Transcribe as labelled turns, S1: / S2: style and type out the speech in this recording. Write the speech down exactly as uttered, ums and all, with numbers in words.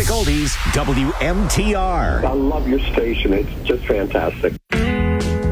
S1: Oldies, W M T R.
S2: I love your station. It's just fantastic.